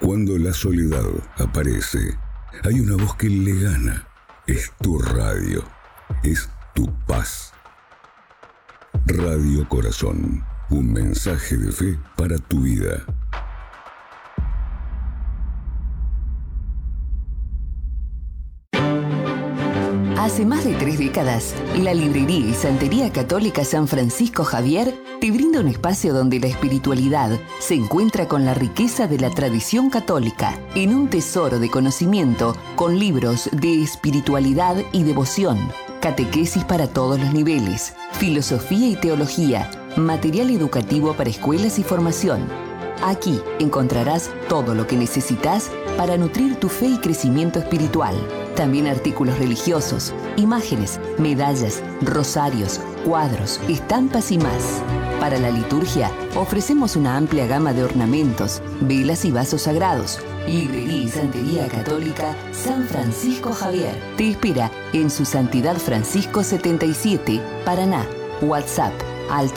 Cuando la soledad aparece, hay una voz que le gana. Es tu radio. Es tu paz. Radio Corazón. Un mensaje de fe para tu vida. Hace más de 3 décadas, la Librería y Santería Católica San Francisco Javier te brinda un espacio donde la espiritualidad se encuentra con la riqueza de la tradición católica, en un tesoro de conocimiento con libros de espiritualidad y devoción, catequesis para todos los niveles, filosofía y teología, material educativo para escuelas y formación. Aquí encontrarás todo lo que necesitas para nutrir tu fe y crecimiento espiritual. También artículos religiosos, imágenes, medallas, rosarios, cuadros, estampas y más. Para la liturgia, ofrecemos una amplia gama de ornamentos, velas y vasos sagrados. Librería y Santería Católica San Francisco Javier te espera en su Santidad Francisco 77, Paraná. WhatsApp al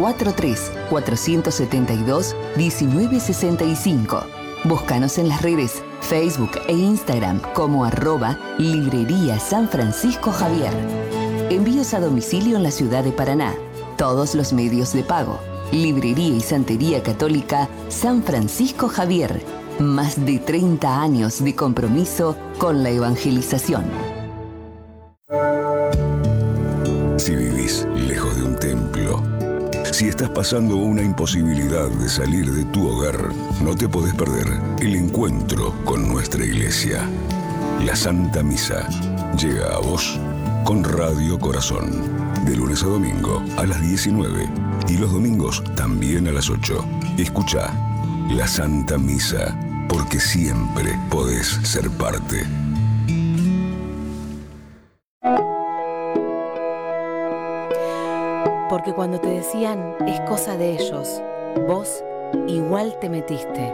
343-472-1965. Búscanos en las redes Facebook e Instagram como @Librería San Francisco Javier. Envíos a domicilio en la ciudad de Paraná. Todos los medios de pago. Librería y Santería Católica San Francisco Javier. Más de 30 años de compromiso con la evangelización. Si vivís lejos de un templo, si estás pasando una imposibilidad de salir de tu hogar, no te podés perder el encuentro con nuestra iglesia. La Santa Misa llega a vos con Radio Corazón, de lunes a domingo a las 19 y los domingos también a las 8. Escucha la Santa Misa, porque siempre podés ser parte. Porque cuando te decían es cosa de ellos, vos igual te metiste.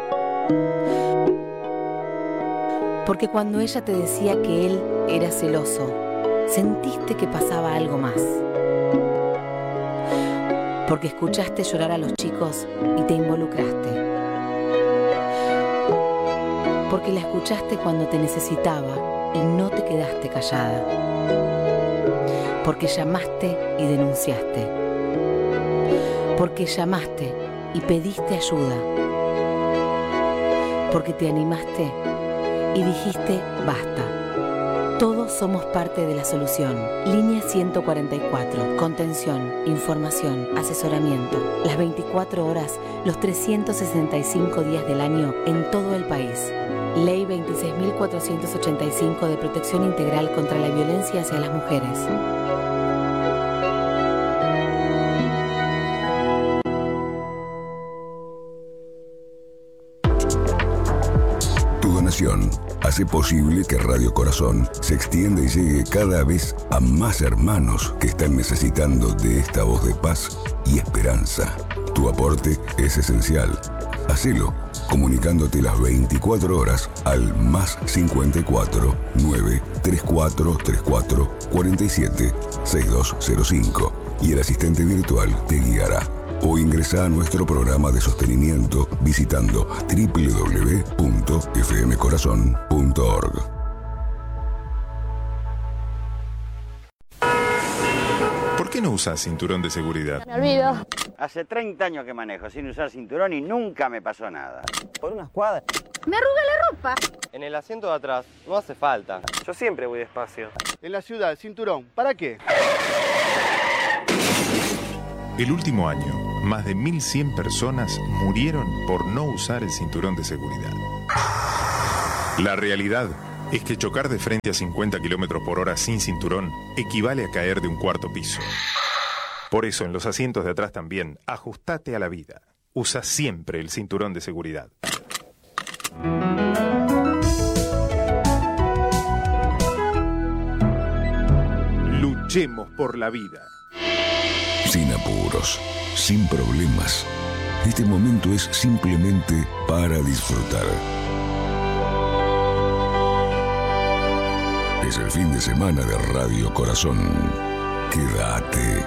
Porque cuando ella te decía que él era celoso, sentiste que pasaba algo más. Porque escuchaste llorar a los chicos y te involucraste. Porque la escuchaste cuando te necesitaba y no te quedaste callada. Porque llamaste y denunciaste. Porque llamaste y pediste ayuda. Porque te animaste y dijiste basta. Todos somos parte de la solución. Línea 144. Contención, información, asesoramiento. Las 24 horas, los 365 días del año en todo el país. Ley 26.485 de Protección Integral contra la Violencia hacia las Mujeres. Tu donación hace posible que Radio Corazón se extienda y llegue cada vez a más hermanos que están necesitando de esta voz de paz y esperanza. Tu aporte es esencial. Hacelo comunicándote las 24 horas al +54 934 34 47 6205 y el asistente virtual te guiará. O ingresa a nuestro programa de sostenimiento visitando www.fmcorazon.org. ¿Por qué no usas cinturón de seguridad? Me olvido. Hace 30 años que manejo sin usar cinturón y nunca me pasó nada. Por unas cuadras. Me arruga la ropa. En el asiento de atrás no hace falta. Yo siempre voy despacio. En la ciudad, cinturón, ¿para qué? El último año, más de 1.100 personas murieron por no usar el cinturón de seguridad. La realidad es que chocar de frente a 50 km/h sin cinturón equivale a caer de un cuarto piso. Por eso, en los asientos de atrás también, ajustate a la vida. Usa siempre el cinturón de seguridad. Luchemos por la vida. Sin apuros, sin problemas. Este momento es simplemente para disfrutar. Es el fin de semana de Radio Corazón. Quédate.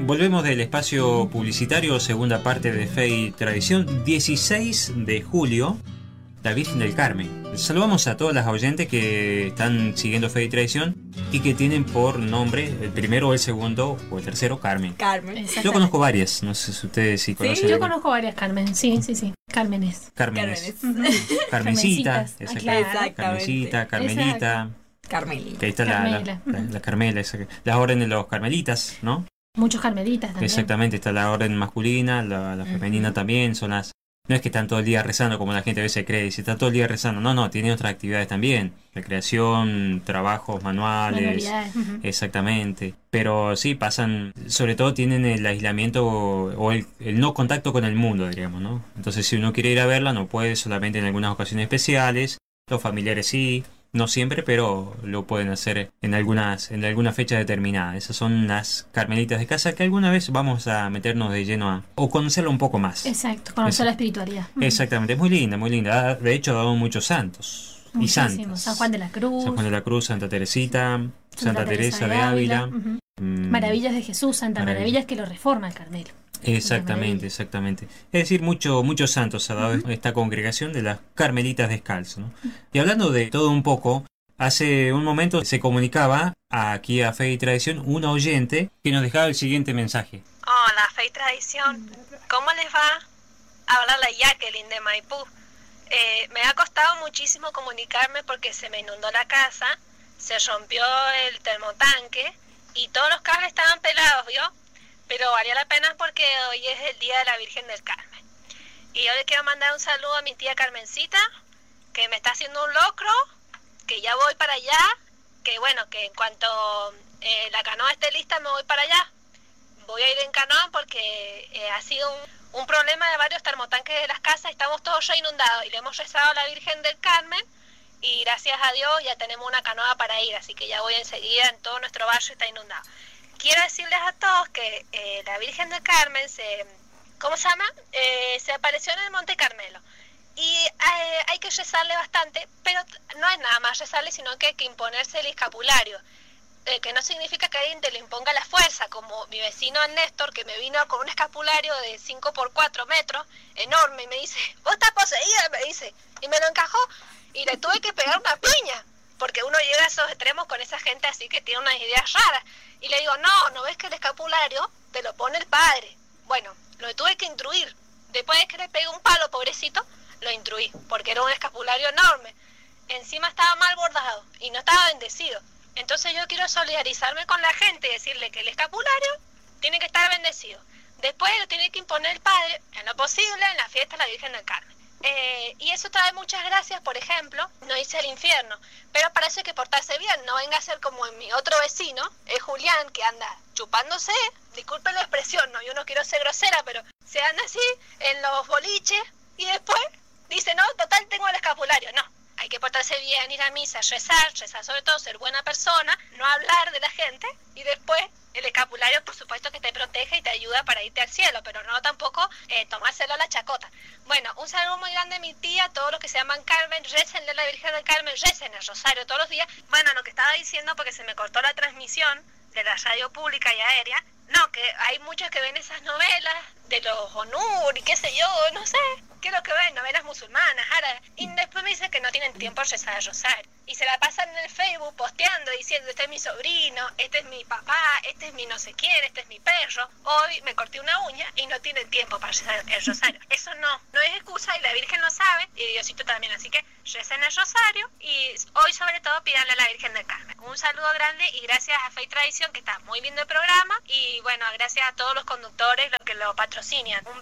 Volvemos del espacio publicitario, segunda parte de Fe y Tradición, 16 de julio, la Virgen del Carmen. Saludamos a todas las oyentes que están siguiendo Fe y Tradición y que tienen por nombre el primero, el segundo o el tercero Carmen. Yo conozco varias, no sé si ustedes sí conocen. Sí, yo conozco varias Carmen, sí. Cármenes. Carmencita, claro. Carmencita, Carmelita. Carmelita. Que ahí está la Carmela, las órdenes de los carmelitas, ¿no? Muchos carmelitas también. Exactamente, está la orden masculina, la femenina también, son las... No es que están todo el día rezando como la gente a veces cree, dice, está todo el día rezando. No, tienen otras actividades también. Recreación, trabajos manuales. Exactamente. Pero sí, pasan, sobre todo tienen el aislamiento o el no contacto con el mundo, diríamos, ¿no? Entonces si uno quiere ir a verla, no puede, solamente en algunas ocasiones especiales. Los familiares sí. No siempre, pero lo pueden hacer en alguna fecha determinada. Esas son las carmelitas de casa que alguna vez vamos a meternos de lleno o conocerlo un poco más. Exacto, conocer la espiritualidad. Exactamente, es muy linda, muy linda. De hecho, ha dado muchos santos y santas. San Juan de la Cruz, Santa Teresita, Santa Teresa de Ávila. Maravillas de Jesús, Santa Maravillas que lo reforma el Carmelo. Exactamente. Es decir, muchos santos ha dado esta congregación de las Carmelitas Descalzos, ¿no? Y hablando de todo un poco, hace un momento se comunicaba aquí a Fe y Tradición un oyente que nos dejaba el siguiente mensaje. Hola, Fe y Tradición. ¿Cómo les va? Habla la Jacqueline de Maipú. Me ha costado muchísimo comunicarme porque se me inundó la casa, se rompió el termotanque y todos los cables estaban pelados, ¿vio? Pero valía la pena porque hoy es el Día de la Virgen del Carmen. Y yo le quiero mandar un saludo a mi tía Carmencita, que me está haciendo un locro, que ya voy para allá, que bueno, que en cuanto la canoa esté lista me voy para allá. Voy a ir en canoa porque ha sido un problema de varios termotanques de las casas, estamos todos ya inundados y le hemos rezado a la Virgen del Carmen y gracias a Dios ya tenemos una canoa para ir, así que ya voy enseguida, en todo nuestro barrio está inundado. Quiero decirles a todos que la Virgen del Carmen se apareció en el Monte Carmelo y hay que rezarle bastante, pero no es nada más rezarle, sino que hay que imponerse el escapulario, que no significa que alguien te lo imponga a la fuerza, como mi vecino Néstor, que me vino con un escapulario de 5 por 4 metros, enorme, y me dice, vos estás poseída, me dice, y me lo encajó, y le tuve que pegar una piña, porque uno llega a esos extremos con esa gente así que tiene unas ideas raras. Y le digo, no ves que el escapulario te lo pone el padre. Bueno, lo tuve que instruir. Después de que le pegué un palo, pobrecito, lo instruí, porque era un escapulario enorme. Encima estaba mal bordado y no estaba bendecido. Entonces yo quiero solidarizarme con la gente y decirle que el escapulario tiene que estar bendecido. Después lo tiene que imponer el padre, en lo posible, en la fiesta de la Virgen del Carmen. Y eso trae muchas gracias, por ejemplo, no irse al infierno, pero para eso hay que portarse bien, no venga a ser como en mi otro vecino, es Julián, que anda chupándose, disculpen la expresión, no, yo no quiero ser grosera, pero se anda así en los boliches y después dice, no, total tengo el escapulario, no, hay que portarse bien, ir a misa, rezar sobre todo, ser buena persona, no hablar de la gente y después el escapulario por supuesto que te protege y te ayuda para irte al cielo, pero no tampoco tomárselo a la chacota. Bueno, un saludo muy grande a mi tía, todos los que se llaman Carmen, récenle a la Virgen del Carmen, recen el rosario todos los días. Bueno, lo que estaba diciendo, porque se me cortó la transmisión de la radio pública y aérea, no, que hay muchos que ven esas novelas de los Onur y qué sé yo, no sé, qué es lo que ven, novelas musulmanas, árabes, y después me dicen que no tienen tiempo de rezar el rosario. Y se la pasan en el Facebook posteando, diciendo, este es mi sobrino, este es mi papá, este es mi no sé quién, este es mi perro. Hoy me corté una uña y no tienen tiempo para rezar el rosario. Eso no es excusa y la Virgen lo sabe y Diosito también. Así que recen el rosario y hoy sobre todo pídanle a la Virgen del Carmen. Un saludo grande y gracias a Fe y Tradición, que está muy lindo el programa. Y bueno, gracias a todos los conductores, los que lo patrocinan.